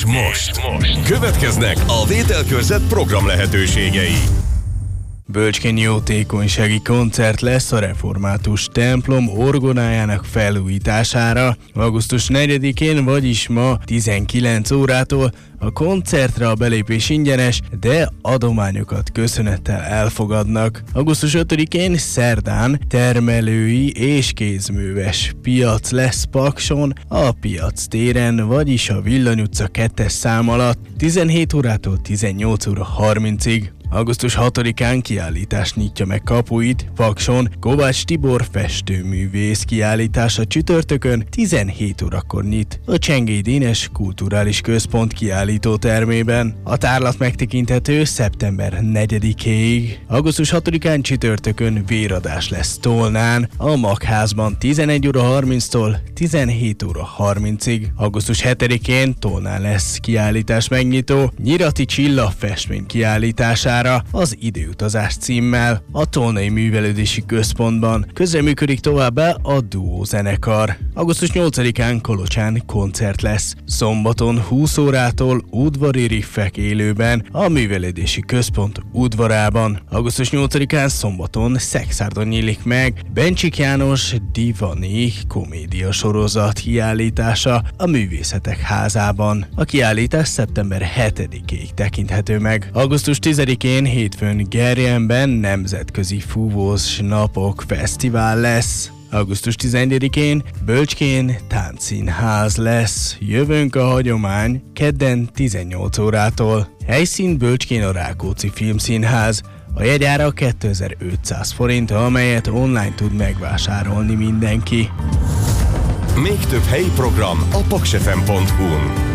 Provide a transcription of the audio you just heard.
most következnek a Vételkörzet program lehetőségei. Bölcskén jótékonysági koncert lesz a református templom orgonájának felújítására. Augusztus 4-én, vagyis ma 19 órától a koncertre a belépés ingyenes, de adományokat köszönettel elfogadnak. Augusztus 5-én szerdán termelői és kézműves piac lesz Pakson, a Piac téren, vagyis a Villany utca 2-es szám alatt 17 órától 18 óra 30-ig. Augusztus 6-án kiállítás nyitja meg kapuit Pakson Kovács Tibor festőművész kiállítása csütörtökön 17 órakor nyit a Csengély Dénes Kulturális Központ kiállító termében. A tárlat megtekinthető szeptember 4-ig. Augusztus 6-án csütörtökön véradás lesz Tolnán, a Magházban 11 óra 30-tól 17 óra 30-ig. Augusztus 7-én Tolnán lesz kiállítás megnyitó Nyirati Csilla festmény kiállítására az Időutazás címmel. A Tolnai Művelődési Központban közreműködik továbbá a Duó zenekar. Augusztus 8-án Kolocsán koncert lesz. Szombaton 20 órától udvari riffek élőben a Művelődési Központ udvarában. Augusztus 8-án szombaton Szekszárdon nyílik meg Bencsik János Divani komédia sorozat kiállítása a Művészetek Házában. A kiállítás szeptember 7-ig tekinthető meg. Augusztus 10-én hétfőn Gerjenben Nemzetközi Fúvós Napok Fesztivál lesz. Augusztus 11-én Bölcskén táncszínház lesz. Jövőnk a hagyomány kedden 18 órától. Helyszín Bölcskén a Rákóczi Filmszínház. A jegyára 2500 forint, amelyet online tud megvásárolni mindenki. Még több helyi program a paksfm.hu-n.